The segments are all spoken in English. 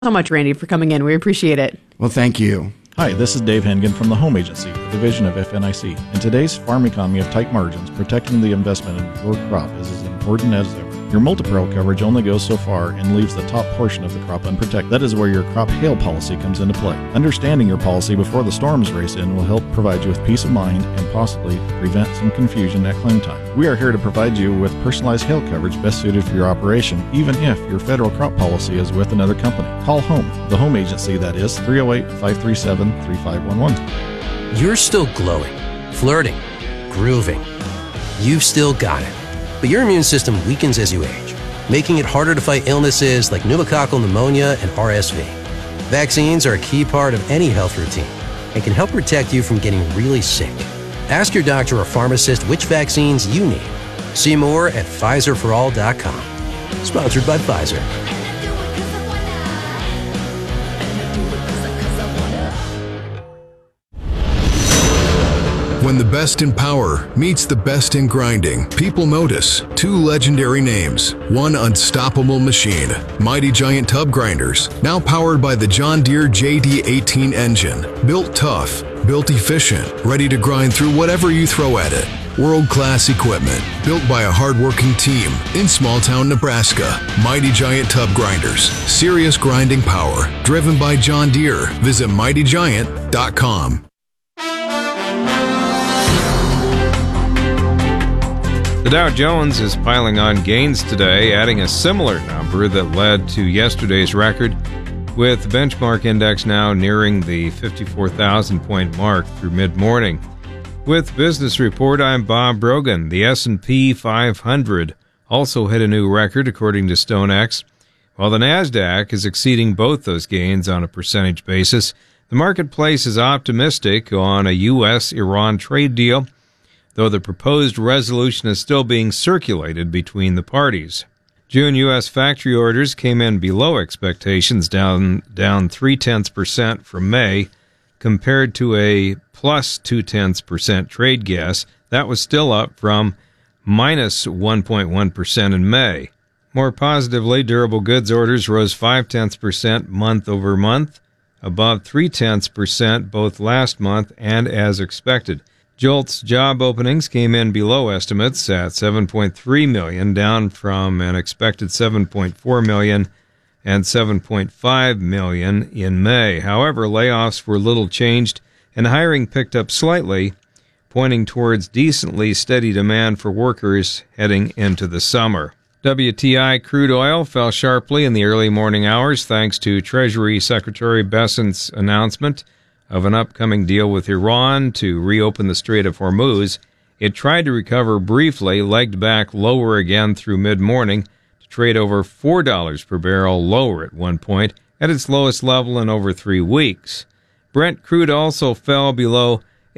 so much, Randy, for coming in. We appreciate it. Well, thank you. Hi, this is Dave Hengen from the Home Agency, a division of FNIC. In today's farm economy of tight margins, protecting the investment in your crop is as important as ever. Your multi-peril coverage only goes so far and leaves the top portion of the crop unprotected. That is where your crop hail policy comes into play. Understanding your policy before the storms race in will help provide you with peace of mind and possibly prevent some confusion at claim time. We are here to provide you with personalized hail coverage best suited for your operation, even if your federal crop policy is with another company. Call HOME, the Home Agency, that is 308-537-3511. You're still glowing, flirting, grooving. You've still got it. But your immune system weakens as you age, making it harder to fight illnesses like pneumococcal pneumonia and RSV. Vaccines are a key part of any health routine and can help protect you from getting really sick. Ask your doctor or pharmacist which vaccines you need. See more at PfizerForAll.com. Sponsored by Pfizer. When the best in power meets the best in grinding, people notice two legendary names, one unstoppable machine, Mighty Giant Tub Grinders, now powered by the John Deere JD18 engine. Built tough, built efficient, ready to grind through whatever you throw at it. World-class equipment, built by a hard-working team in small-town Nebraska. Mighty Giant Tub Grinders, serious grinding power, driven by John Deere. Visit mightygiant.com. The Dow Jones is piling on gains today, adding a similar number that led to yesterday's record, with the benchmark index now nearing the 54,000-point mark through mid-morning. With Business Report, I'm Bob Brogan. The S&P 500 also hit a new record, according to StoneX. While the NASDAQ is exceeding both those gains on a percentage basis, the marketplace is optimistic on a U.S.-Iran trade deal, though the proposed resolution is still being circulated between the parties. June U.S. factory orders came in below expectations, down 0.3% from May, compared to a plus 0.2% trade guess. That was still up from minus 1.1% in May. More positively, durable goods orders rose 0.5% month over month, above 0.3% both last month and as expected. JOLTS job openings came in below estimates at 7.3 million, down from an expected 7.4 million and 7.5 million in May. However, layoffs were little changed, and hiring picked up slightly, pointing towards decently steady demand for workers heading into the summer. WTI crude oil fell sharply in the early morning hours thanks to Treasury Secretary Bessent's announcement of an upcoming deal with Iran to reopen the Strait of Hormuz. It tried to recover briefly, legged back lower again through mid-morning to trade over $4 per barrel lower at one point, at its lowest level in over 3 weeks. Brent crude also fell below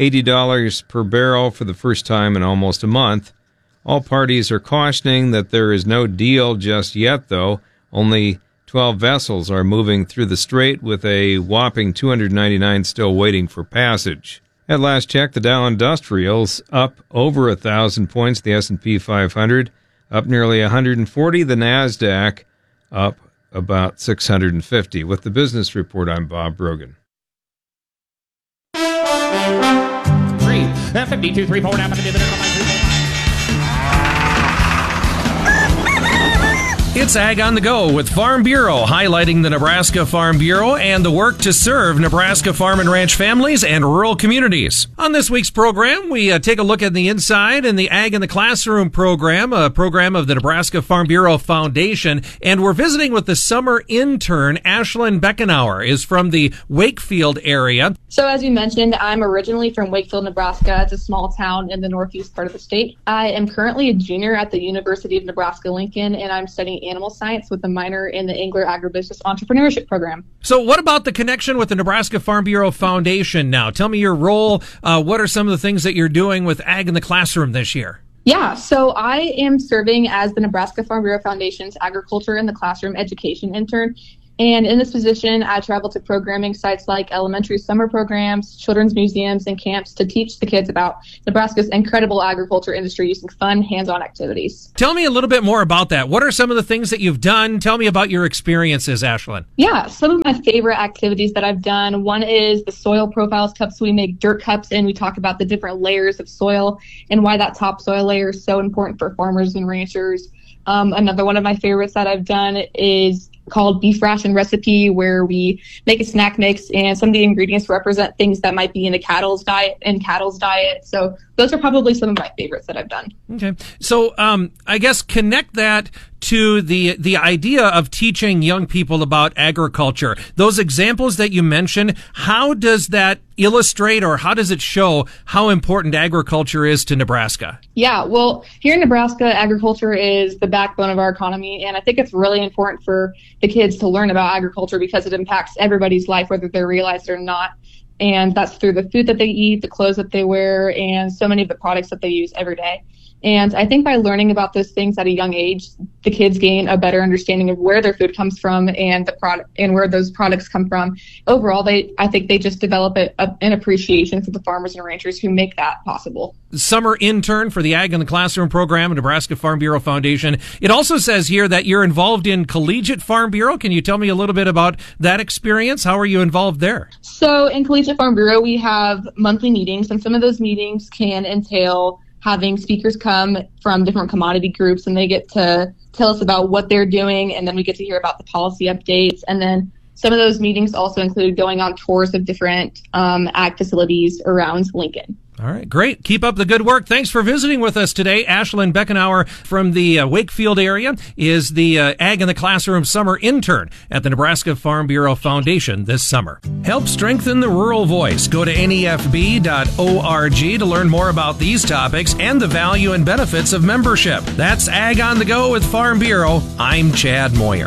$80 per barrel for the first time in almost a month. All parties are cautioning that there is no deal just yet, though. Only 12 vessels are moving through the strait, with a whopping 299 still waiting for passage. At last check, the Dow Industrials up over 1,000 points, the S&P 500 up nearly 140, the NASDAQ up about 650. With the Business Report, I'm Bob Brogan. 52, 3, 4, It's Ag on the Go with Farm Bureau, highlighting the Nebraska Farm Bureau and the work to serve Nebraska farm and ranch families and rural communities. On this week's program, we take a look at the inside in the Ag in the Classroom program, a program of the Nebraska Farm Bureau Foundation, and we're visiting with the summer intern. Ashlyn Beckenauer is from the Wakefield area. So as you mentioned, I'm originally from Wakefield, Nebraska. It's a small town in the northeast part of the state. I am currently a junior at the University of Nebraska-Lincoln, and I'm studying animal science with a minor in the Angler Agribusiness Entrepreneurship Program. So what about the connection with the Nebraska Farm Bureau Foundation now? Tell me your role. What are some of the things that you're doing with Ag in the Classroom this year? Yeah, so I am serving as the Nebraska Farm Bureau Foundation's Agriculture in the Classroom Education Intern. And in this position, I travel to programming sites like elementary summer programs, children's museums, and camps to teach the kids about Nebraska's incredible agriculture industry using fun, hands-on activities. Tell me a little bit more about that. What are some of the things that you've done? Tell me about your experiences, Ashlyn. Yeah, some of my favorite activities that I've done, one is the soil profiles cups. We make dirt cups, and we talk about the different layers of soil and why that topsoil layer is so important for farmers and ranchers. Another one of my favorites that I've done is called Beef Ration Recipe, where we make a snack mix and some of the ingredients represent things that might be in a cattle's diet. So those are probably some of my favorites that I've done. Okay. So I guess connect that to the idea of teaching young people about agriculture. Those examples that you mentioned, how does that illustrate or how does it show how important agriculture is to Nebraska? Yeah, well, here in Nebraska, agriculture is the backbone of our economy, and I think it's really important for the kids to learn about agriculture because it impacts everybody's life, whether they realize it or not. And that's through the food that they eat, the clothes that they wear, and so many of the products that they use every day. And I think by learning about those things at a young age, the kids gain a better understanding of where their food comes from and the product and where those products come from. Overall, I think they just develop an appreciation for the farmers and ranchers who make that possible. Summer intern for the Ag in the Classroom program at Nebraska Farm Bureau Foundation. It also says here that you're involved in Collegiate Farm Bureau. Can you tell me a little bit about that experience? How are you involved there? So in Collegiate Farm Bureau, we have monthly meetings, and some of those meetings can entail having speakers come from different commodity groups, and they get to tell us about what they're doing, and then we get to hear about the policy updates. And then some of those meetings also include going on tours of different ag facilities around Lincoln. All right, great. Keep up the good work. Thanks for visiting with us today. Ashlyn Beckenauer from the Wakefield area is the Ag in the Classroom summer intern at the Nebraska Farm Bureau Foundation this summer. Help strengthen the rural voice. Go to nefb.org to learn more about these topics and the value and benefits of membership. That's Ag on the Go with Farm Bureau. I'm Chad Moyer.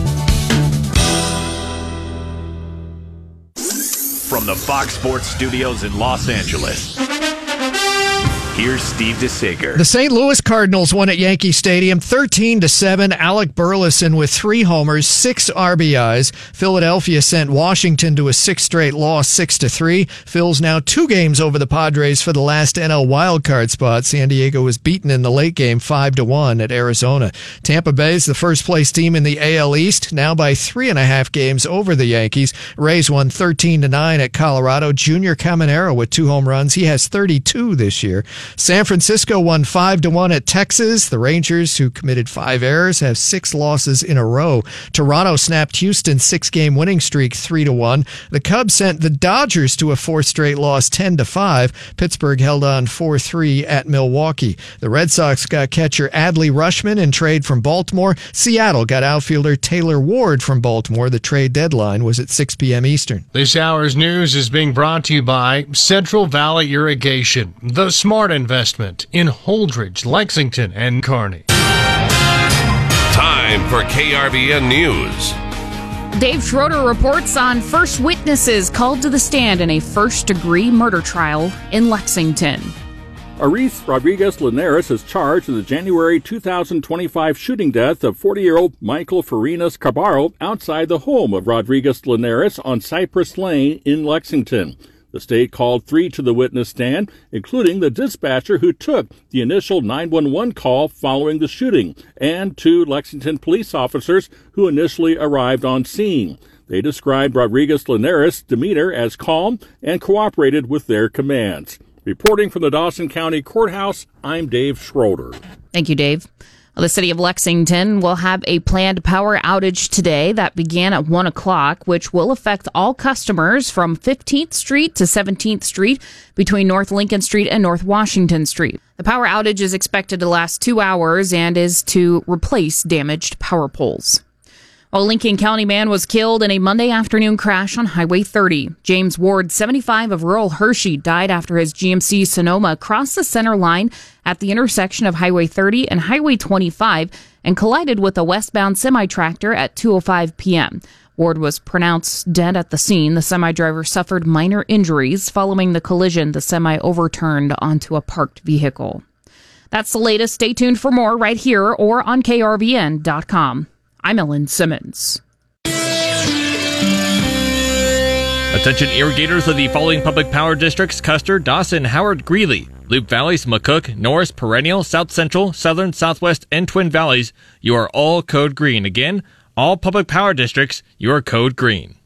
From the Fox Sports Studios in Los Angeles, here's Steve DeSager. The St. Louis Cardinals won at Yankee Stadium 13-7. Alec Burleson with 3 homers, 6 RBIs. Philadelphia sent Washington to a 6th straight loss, 6-3. Phil's now 2 games over the Padres for the last NL wildcard spot. San Diego was beaten in the late game 5-1 at Arizona. Tampa Bay's the first place team in the AL East, now by 3.5 games over the Yankees. Rays won 13-9 at Colorado. Junior Caminero with 2 home runs. He has 32 this year. San Francisco won 5-1 at Texas. The Rangers, who committed 5 errors, have 6 losses in a row. Toronto snapped Houston's 6-game winning streak 3-1. The Cubs sent the Dodgers to a 4th straight loss 10-5. Pittsburgh held on 4-3 at Milwaukee. The Red Sox got catcher Adley Rutschman in trade from Baltimore. Seattle got outfielder Taylor Ward from Baltimore. The trade deadline was at 6 p.m. Eastern. This hour's news is being brought to you by Central Valley Irrigation, the smart investment in Holdridge, Lexington, and Kearney. Time for KRVN News. Dave Schroeder reports on first witnesses called to the stand in a first-degree murder trial in Lexington. Aris Rodriguez Linares is charged in the January 2025 shooting death of 40-year-old Michael Farinas Cabarro outside the home of Rodriguez Linares on Cypress Lane in Lexington. The state called 3 to the witness stand, including the dispatcher who took the initial 911 call following the shooting, and 2 Lexington police officers who initially arrived on scene. They described Rodriguez Linares' demeanor as calm and cooperated with their commands. Reporting from the Dawson County Courthouse, I'm Dave Schroeder. Thank you, Dave. The city of Lexington will have a planned power outage today that began at 1 o'clock, which will affect all customers from 15th Street to 17th Street between North Lincoln Street and North Washington Street. The power outage is expected to last 2 hours and is to replace damaged power poles. A Lincoln County man was killed in a Monday afternoon crash on Highway 30. James Ward, 75, of rural Hershey, died after his GMC Sonoma crossed the center line at the intersection of Highway 30 and Highway 25 and collided with a westbound semi-tractor at 2:05 p.m. Ward was pronounced dead at the scene. The semi-driver suffered minor injuries. Following the collision, the semi overturned onto a parked vehicle. That's the latest. Stay tuned for more right here or on KRVN.com. I'm Ellen Simmons. Attention irrigators of the following public power districts: Custer, Dawson, Howard, Greeley, Loop Valleys, McCook, Norris, Perennial, South Central, Southern, Southwest, and Twin Valleys. You are all code green. Again, all public power districts, you are code green.